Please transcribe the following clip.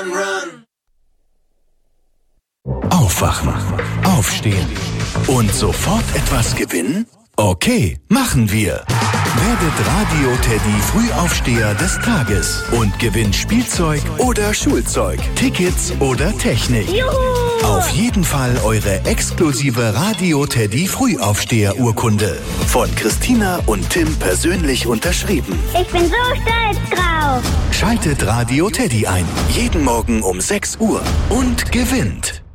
Aufwachen, aufstehen und sofort etwas gewinnen? Okay, machen wir. Werdet Radio-Teddy Frühaufsteher des Tages und gewinnt Spielzeug oder Schulzeug, Tickets oder Technik. Juhu! Auf jeden Fall eure exklusive Radio-Teddy Frühaufsteher-Urkunde. Von Christina und Tim persönlich unterschrieben. Ich bin so stolz drauf. Schaltet Radio-Teddy ein. Jeden Morgen um 6 Uhr und gewinnt.